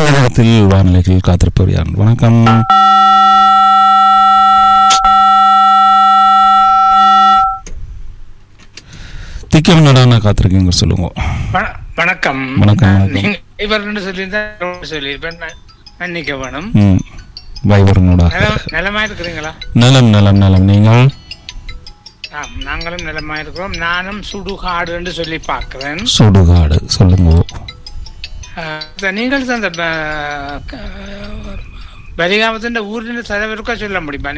நேரத்தில் வானிலைகள் காத்திருப்பவர் யார்? வணக்கம். திக்கம் நடான காத்திருக்கீங்க, சொல்லுங்க. வணக்கம். வணக்கம். சொல்லியிருப்பேன், மன்னிக்க வேணும். வைவரனோட நலமா இருக்கிறீங்களா? நலம் நலம் நலம். நீங்கள்? நாங்களும் நலமா இருக்கிறோம். நானும் சுடுகாடு என்று சொல்லி பார்க்கிறேன். சுடுகாடு சொல்லுங்க. நீங்கள் அந்த பலிகாமத்தின் ஊரின் தலைவருக்கா சொல்ல முடியுமா?